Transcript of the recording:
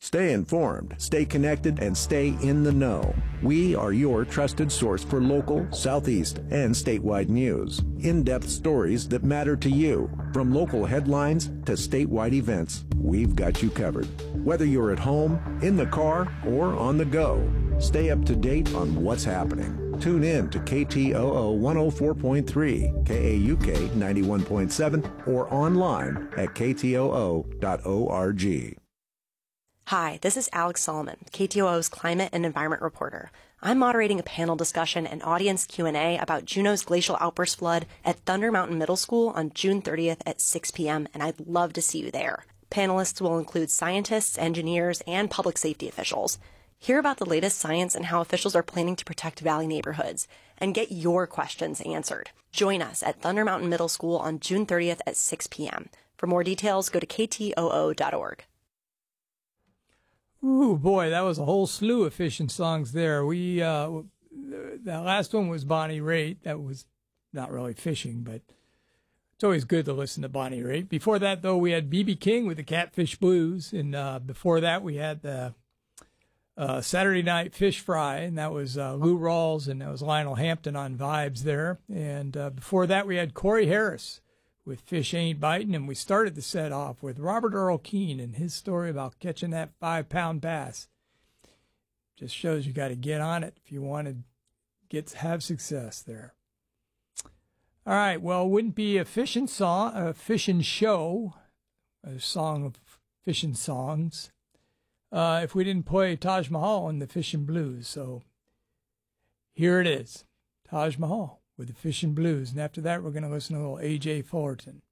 Stay informed, stay connected, and stay in the know. We are your trusted source for local, Southeast, and statewide news. In-depth stories that matter to you. From local headlines to statewide events, we've got you covered. Whether you're at home, in the car, or on the go, stay up to date on what's happening. Tune in to KTOO 104.3, KAUK 91.7, or online at ktoo.org. Hi, this is Alex Solomon, KTOO's climate and environment reporter. I'm moderating a panel discussion and audience Q&A about Juneau's glacial outburst flood at Thunder Mountain Middle School on June 30th at 6 p.m., and I'd love to see you there. Panelists will include scientists, engineers, and public safety officials. Hear about the latest science and how officials are planning to protect valley neighborhoods, and get your questions answered. Join us at Thunder Mountain Middle School on June 30th at 6 p.m. For more details, go to ktoo.org. Ooh, boy, that was a whole slew of fishing songs there. The last one was Bonnie Raitt. That was not really fishing, but it's always good to listen to Bonnie Raitt. Before that, though, we had B.B. King with the Catfish Blues, and before that, we had the Saturday Night Fish Fry, and that was Lou Rawls, and that was Lionel Hampton on vibes there. And before that, we had Corey Harris with Fish Ain't Biting, and we started the set off with Robert Earl Keen and his story about catching that 5-pound bass. Just shows you got to get on it if you want to have success there. All right, well, it wouldn't be a fishing song, a fishing show, a song of fishing songs, if we didn't play Taj Mahal and the Fishing Blues. So here it is, Taj Mahal with the Fishing Blues. And after that, we're going to listen to a little A.J. Fullerton.